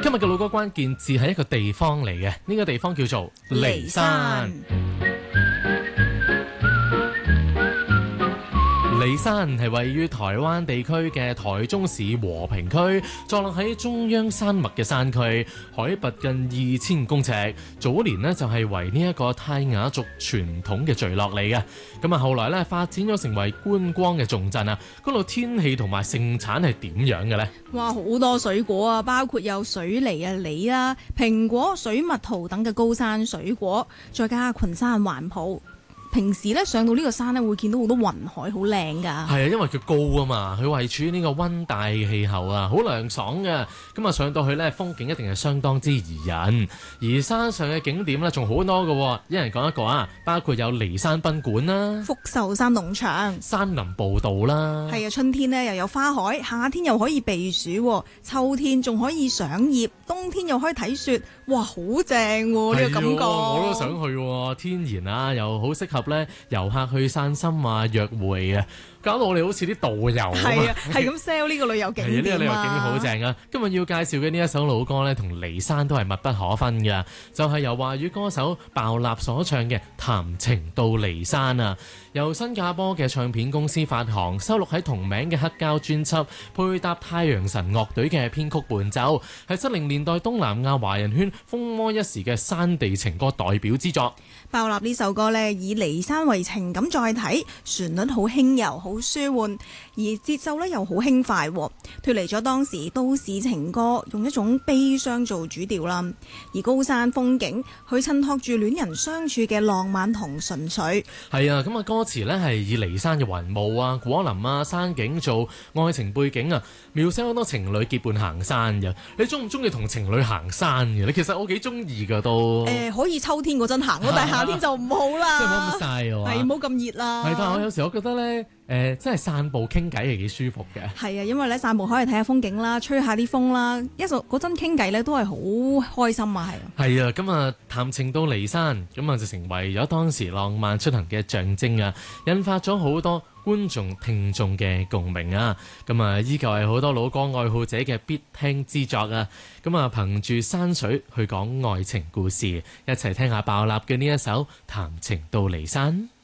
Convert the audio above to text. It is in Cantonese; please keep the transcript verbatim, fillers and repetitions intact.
今日嘅老歌關鍵字係一個地方嚟嘅，呢個地方叫做梨山。梨山係位於台灣地區嘅台中市和平區，坐落喺中央山脈嘅山區，海拔近二千公尺。早年呢就係為呢一個泰雅族傳統嘅聚落嚟嘅，咁啊後來咧發展咗成為觀光嘅重鎮啊！嗰度天氣同埋盛產係點樣嘅呢？ 哇，好多水果啊，包括有水梨啊、梨啦、蘋果、水蜜桃等嘅高山水果，再加群山環抱。平時咧上到呢個山咧，會見到好多雲海，好靚㗎。係啊，因為佢高啊嘛，佢位處於呢個溫帶氣候啊，好涼爽嘅。咁啊上到去咧，風景一定係相當之宜人。而山上嘅景點咧，仲好多嘅，一人講一個啊，包括有梨山賓館啦、 福壽山農場、 山林步道啦。 係啊，春天呢又有花海，夏天又可以避暑，秋天仲可以賞葉，冬天又可以睇雪。哇，好正喎！呢、呢個感覺我都想去喎，天然啊，又好適合咧遊客去散心啊、約會啊。搞到我哋好似啲導遊啊， 係啊，係咁 sell 呢個旅遊景點啊！ 呢、呢個旅遊景點好正啊！今日要介紹嘅呢一首老歌咧，同梨山都係密不可分嘅，就係、是、由華語歌手鮑立所唱嘅《談情到梨山》啊，由新加坡嘅唱片公司發行，收錄喺同名嘅黑膠專輯，配搭太陽神樂隊嘅編曲伴奏，係七零年代東南亞華人圈風靡一時嘅山地情歌代表之作。 鮑立呢首歌呢，以梨山為情感載體，旋律好輕柔，好舒緩，而節奏呢又好輕快，脫離咗當時都市情歌用一種悲傷做主調啦。而高山風景，佢襯托住戀人相處嘅浪漫同純粹。 係啊，咁啊歌詞呢係以梨山嘅雲霧啊、果林啊、山景做愛情背景啊，描寫好多情侶結伴行山嘅。你中唔中意同情侶行山嘅？你其實我幾中意噶都。 誒、呃，可以秋天嗰陣行咯，但係夏天就唔好啦。 即係冇咁曬啊！ 係冇咁熱啦。 係，但係我有時我覺得咧，誒、呃，真係散步傾偈係幾舒服嘅。 係啊，因為咧散步可以睇下風景啦，吹下啲風啦，一陣嗰陣傾偈咧都係好開心啊，係啊。係啊，咁啊談情到梨山，咁啊就成為咗當時浪漫出行嘅象徵啊，引發咗好多觀眾聽眾嘅共鳴啊。咁啊，依舊係好多老歌愛好者嘅必聽之作啊。咁啊，憑住山水去講愛情故事，一齊聽下鮑立嘅呢一首《談情到梨山》。